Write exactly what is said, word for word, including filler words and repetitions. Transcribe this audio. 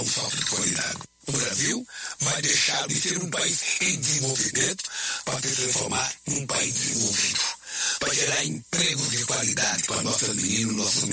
educação sofre de qualidade. O Brasil vai deixar de ser um país em desenvolvimento para se transformar num país desenvolvido, para gerar empregos de qualidade para nossos meninos, nossos